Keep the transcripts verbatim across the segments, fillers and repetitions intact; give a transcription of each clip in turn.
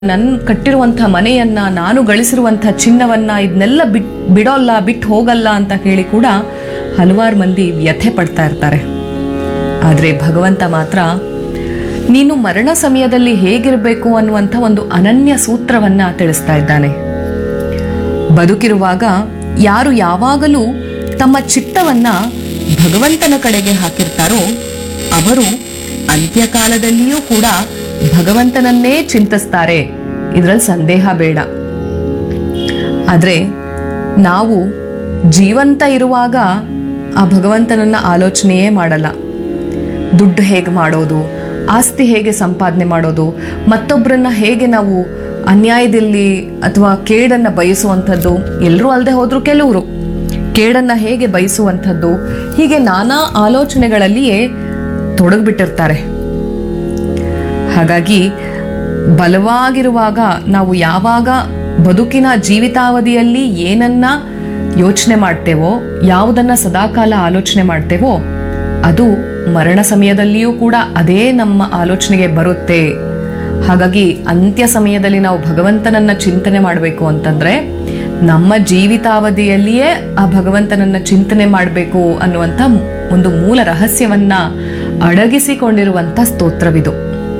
ನನ್ ಕಟ್ಟಿರುವಂಥ ಮನೆಯನ್ನ, ನಾನು ಗಳಿಸಿರುವಂಥ ಚಿನ್ನವನ್ನ ಇದನ್ನೆಲ್ಲ ಬಿಟ್ ಬಿಡೋಲ್ಲ, ಬಿಟ್ಟು ಹೋಗಲ್ಲ ಅಂತ ಹೇಳಿ ಕೂಡ ಹಲವಾರು ಮಂದಿ ವ್ಯಥೆ ಪಡ್ತಾ ಇರ್ತಾರೆ. ಆದ್ರೆ ಭಗವಂತ ಮಾತ್ರ ನೀನು ಮರಣ ಸಮಯದಲ್ಲಿ ಹೇಗಿರಬೇಕು ಅನ್ನುವಂಥ ಒಂದು ಅನನ್ಯ ಸೂತ್ರವನ್ನ ತಿಳಿಸ್ತಾ ಇದ್ದಾನೆ. ಬದುಕಿರುವಾಗ ಯಾರು ಯಾವಾಗಲೂ ತಮ್ಮ ಚಿತ್ತವನ್ನ ಭಗವಂತನ ಕಡೆಗೆ ಹಾಕಿರ್ತಾರೋ ಅವರು ಅಂತ್ಯಕಾಲದಲ್ಲಿಯೂ ಕೂಡ ಭಗವಂತನನ್ನೇ ಚಿಂತಿಸ್ತಾರೆ. ಇದರಲ್ಲಿ ಸಂದೇಹ ಬೇಡ. ಆದ್ರೆ ನಾವು ಜೀವಂತ ಇರುವಾಗ ಆ ಭಗವಂತನನ್ನ ಆಲೋಚನೆಯೇ ಮಾಡಲ್ಲ. ದುಡ್ಡು ಹೇಗೆ ಮಾಡೋದು, ಆಸ್ತಿ ಹೇಗೆ ಸಂಪಾದನೆ ಮಾಡೋದು, ಮತ್ತೊಬ್ಬರನ್ನ ಹೇಗೆ ನಾವು ಅನ್ಯಾಯದಲ್ಲಿ ಅಥವಾ ಕೇಡನ್ನ ಬಯಸುವಂಥದ್ದು, ಎಲ್ಲರೂ ಅಲ್ಲದೆ ಹೋದ್ರು ಕೆಲವರು ಕೇಡನ್ನ ಹೇಗೆ ಬಯಸುವಂಥದ್ದು, ಹೀಗೆ ನಾನಾ ಆಲೋಚನೆಗಳಲ್ಲಿಯೇ ತೊಡಗ್ಬಿಟ್ಟಿರ್ತಾರೆ. ಹಾಗಾಗಿ ಬಲವಾಗಿರುವಾಗ ನಾವು ಯಾವಾಗ ಬದುಕಿನ ಜೀವಿತಾವಧಿಯಲ್ಲಿ ಏನನ್ನ ಯೋಚನೆ ಮಾಡ್ತೇವೋ, ಯಾವುದನ್ನ ಸದಾಕಾಲ ಆಲೋಚನೆ ಮಾಡ್ತೇವೋ, ಅದು ಮರಣ ಸಮಯದಲ್ಲಿಯೂ ಕೂಡ ಅದೇ ನಮ್ಮ ಆಲೋಚನೆಗೆ ಬರುತ್ತೆ. ಹಾಗಾಗಿ ಅಂತ್ಯ ಸಮಯದಲ್ಲಿ ನಾವು ಭಗವಂತನನ್ನ ಚಿಂತನೆ ಮಾಡಬೇಕು ಅಂತಂದ್ರೆ ನಮ್ಮ ಜೀವಿತಾವಧಿಯಲ್ಲಿಯೇ ಆ ಭಗವಂತನನ್ನ ಚಿಂತನೆ ಮಾಡಬೇಕು ಅನ್ನುವಂಥ ಒಂದು ಮೂಲ ರಹಸ್ಯವನ್ನ ಅಡಗಿಸಿಕೊಂಡಿರುವಂಥ ಸ್ತೋತ್ರವಿದು.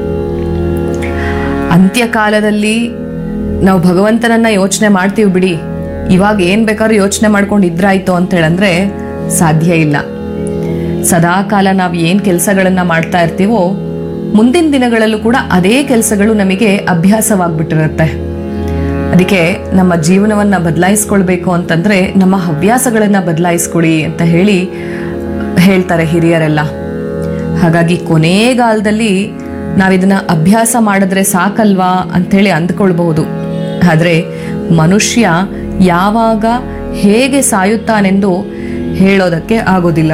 ಅಂತ್ಯಕಾಲದಲ್ಲಿ ನಾವು ಭಗವಂತನನ್ನ ಯೋಚನೆ ಮಾಡ್ತೀವಿ ಬಿಡಿ, ಇವಾಗ ಏನ್ ಬೇಕಾದ್ರೂ ಯೋಚನೆ ಮಾಡ್ಕೊಂಡು ಇದ್ರಾಯ್ತು ಅಂತ ಹೇಳಂದ್ರೆ ಸಾಧ್ಯ ಇಲ್ಲ. ಸದಾಕಾಲ ನಾವು ಏನ್ ಕೆಲಸಗಳನ್ನ ಮಾಡ್ತಾ ಇರ್ತೀವೋ ಮುಂದಿನ ದಿನಗಳಲ್ಲೂ ಕೂಡ ಅದೇ ಕೆಲಸಗಳು ನಮಗೆ ಅಭ್ಯಾಸವಾಗ್ಬಿಟ್ಟಿರುತ್ತೆ. ಅದಕ್ಕೆ ನಮ್ಮ ಜೀವನವನ್ನ ಬದಲಾಯಿಸ್ಕೊಳ್ಬೇಕು ಅಂತಂದ್ರೆ ನಮ್ಮ ಹವ್ಯಾಸಗಳನ್ನ ಬದಲಾಯಿಸ್ಕೊಡಿ ಅಂತ ಹೇಳಿ ಹೇಳ್ತಾರೆ ಹಿರಿಯರೆಲ್ಲ. ಹಾಗಾಗಿ ಕೊನೆಗಾಲದಲ್ಲಿ ನಾವಿದನ್ನ ಅಭ್ಯಾಸ ಮಾಡಿದ್ರೆ ಸಾಕಲ್ವಾ ಅಂಥೇಳಿ ಅಂದ್ಕೊಳ್ಬಹುದು. ಆದ್ರೆ ಮನುಷ್ಯ ಯಾವಾಗ ಹೇಗೆ ಸಾಯುತ್ತಾನೆಂದು ಹೇಳೋದಕ್ಕೆ ಆಗೋದಿಲ್ಲ.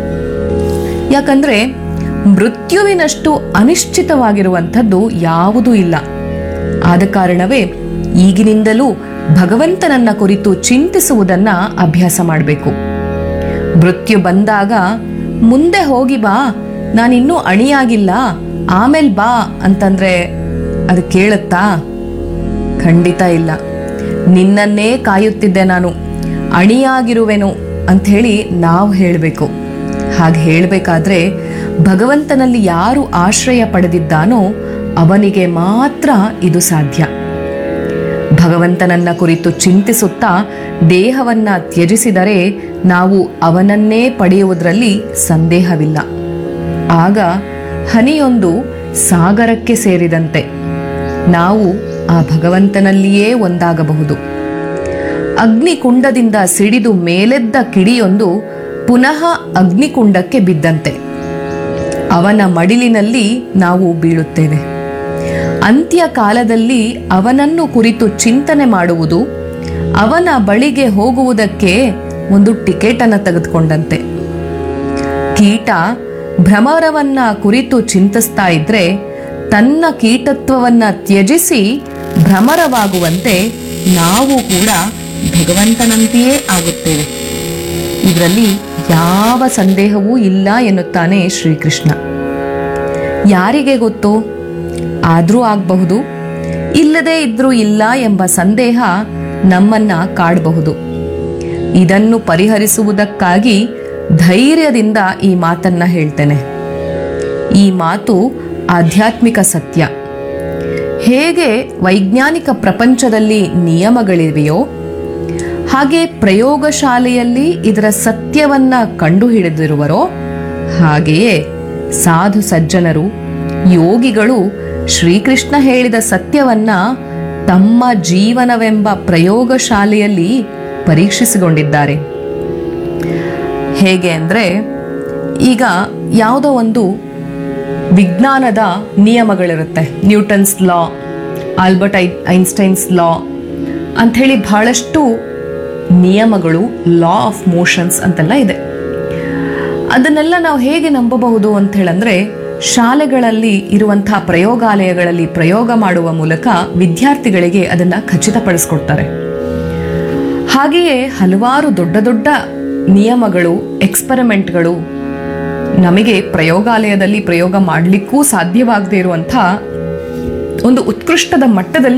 ಯಾಕಂದ್ರೆ ಮೃತ್ಯುವಿನಷ್ಟು ಅನಿಶ್ಚಿತವಾಗಿರುವಂಥದ್ದು ಯಾವುದೂ ಇಲ್ಲ. ಆದ ಕಾರಣವೇ ಈಗಿನಿಂದಲೂ ಭಗವಂತನನ್ನ ಕುರಿತು ಚಿಂತಿಸುವುದನ್ನ ಅಭ್ಯಾಸ ಮಾಡಬೇಕು. ಮೃತ್ಯು ಬಂದಾಗ ಮುಂದೆ ಹೋಗಿ ಬಾ, ನಾನಿನ್ನೂ ಅಣಿಯಾಗಿಲ್ಲ, ಆಮೇಲೆ ಬಾ ಅಂತಂದ್ರೆ ಅದು ಕೇಳುತ್ತಾ? ಖಂಡಿತ ಇಲ್ಲ. ನಿನ್ನನ್ನೇ ಕಾಯುತ್ತಿದ್ದೆ ನಾನು, ಅಣಿಯಾಗಿರುವೆನು ಅಂತ ಹೇಳಿ ನಾವು ಹೇಳಬೇಕು. ಹಾಗೆ ಹೇಳಬೇಕಾದ್ರೆ ಭಗವಂತನಲ್ಲಿ ಯಾರು ಆಶ್ರಯ ಪಡೆದಿದ್ದಾನೋ ಅವನಿಗೆ ಮಾತ್ರ ಇದು ಸಾಧ್ಯ. ಭಗವಂತನನ್ನ ಕುರಿತು ಚಿಂತಿಸುತ್ತಾ ದೇಹವನ್ನ ತ್ಯಜಿಸಿದರೆ ನಾವು ಅವನನ್ನೇ ಪಡೆಯುವುದರಲ್ಲಿ ಸಂದೇಹವಿಲ್ಲ. ಆಗ ಹನಿಯೊಂದು ಸಾಗರಕ್ಕೆ ಸೇರಿದಂತೆ ನಾವು ಆ ಭಗವಂತನಲ್ಲಿಯೇ ಒಂದಾಗಬಹುದು. ಅಗ್ನಿಕುಂಡದಿಂದ ಸಿಡಿದು ಮೇಲೆದ್ದ ಕಿಡಿಯೊಂದು ಪುನಃ ಅಗ್ನಿಕುಂಡಕ್ಕೆ ಬಿದ್ದಂತೆ ಅವನ ಮಡಿಲಿನಲ್ಲಿ ನಾವು ಬೀಳುತ್ತೇವೆ. ಅಂತ್ಯ ಕಾಲದಲ್ಲಿ ಅವನನ್ನು ಕುರಿತು ಚಿಂತನೆ ಮಾಡುವುದು ಅವನ ಬಳಿಗೆ ಹೋಗುವುದಕ್ಕೆ ಒಂದು ಟಿಕೆಟ್ ಅನ್ನು ತೆಗೆದುಕೊಂಡಂತೆ. ಕೀಟ ಭ್ರಮರವನ್ನ ಕುರಿತು ಚಿಂತಿಸ್ತಾ ಇದ್ರೆ ತನ್ನ ಕೀಟತ್ವವನ್ನ ತ್ಯಜಿಸಿ ಭ್ರಮರವಾಗುವಂತೆ ನಾವು ಕೂಡ ಭಗವಂತನಂತೆಯೇ ಆಗುತ್ತೇವೆ. ಇದರಲ್ಲಿ ಯಾವ ಸಂದೇಹವೂ ಇಲ್ಲ ಎನ್ನುತ್ತಾನೆ ಶ್ರೀಕೃಷ್ಣ. ಯಾರಿಗೆ ಗೊತ್ತು? ಆದ್ರೂ ಆಗಬಹುದು, ಇಲ್ಲದೇ ಇದ್ರೂ ಇಲ್ಲ ಎಂಬ ಸಂದೇಹ ನಮ್ಮನ್ನ ಕಾಡಬಹುದು. ಇದನ್ನು ಪರಿಹರಿಸುವುದಕ್ಕಾಗಿ ಧೈರ್ಯದಿಂದ ಈ ಮಾತನ್ನ ಹೇಳ್ತೇನೆ. ಈ ಮಾತು ಆಧ್ಯಾತ್ಮಿಕ ಸತ್ಯ. ಹೇಗೆ ವೈಜ್ಞಾನಿಕ ಪ್ರಪಂಚದಲ್ಲಿ ನಿಯಮಗಳಿವೆಯೋ ಹಾಗೆ ಪ್ರಯೋಗಶಾಲೆಯಲ್ಲಿ ಇದರ ಸತ್ಯವನ್ನ ಕಂಡುಹಿಡಿದಿರುವರೋ ಹಾಗೆಯೇ ಸಾಧು ಸಜ್ಜನರು, ಯೋಗಿಗಳು ಶ್ರೀಕೃಷ್ಣ ಹೇಳಿದ ಸತ್ಯವನ್ನ ತಮ್ಮ ಜೀವನವೆಂಬ ಪ್ರಯೋಗಶಾಲೆಯಲ್ಲಿ ಪರೀಕ್ಷಿಸಿಕೊಂಡಿದ್ದಾರೆ. ಹೇಗೆ ಅಂದ್ರೆ, ಈಗ ಯಾವುದೋ ಒಂದು ವಿಜ್ಞಾನದ ನಿಯಮಗಳಿರುತ್ತೆ, Newton's law, Albert I Einstein's ಲಾ ಅಂಥೇಳಿ ಬಹಳಷ್ಟು ನಿಯಮಗಳು, ಲಾ ಆಫ್ ಮೋಷನ್ಸ್ ಅಂತೆಲ್ಲ ಇದೆ. ಅದನ್ನೆಲ್ಲ ನಾವು ಹೇಗೆ ನಂಬಬಹುದು ಅಂತ ಹೇಳಂದ್ರೆ, ಶಾಲೆಗಳಲ್ಲಿ ಇರುವಂತಹ ಪ್ರಯೋಗಾಲಯಗಳಲ್ಲಿ ಪ್ರಯೋಗ ಮಾಡುವ ಮೂಲಕ ವಿದ್ಯಾರ್ಥಿಗಳಿಗೆ ಅದನ್ನ ಖಚಿತಪಡಿಸ್ಕೊಡ್ತಾರೆ. ಹಾಗೆಯೇ ಹಲವಾರು ದೊಡ್ಡ ದೊಡ್ಡ ನಿಯಮಗಳು, ಎಕ್ಸ್ಪರಿಮೆಂಟ್ಗಳು ನಮಗೆ ಪ್ರಯೋಗಾಲಯದಲ್ಲಿ ಪ್ರಯೋಗ ಮಾಡಲಿಕ್ಕೂ ಸಾಧ್ಯವಾಗದೇ ಇರುವಂಥ ಒಂದು ಉತ್ಕೃಷ್ಟದ ಮಟ್ಟದಲ್ಲಿ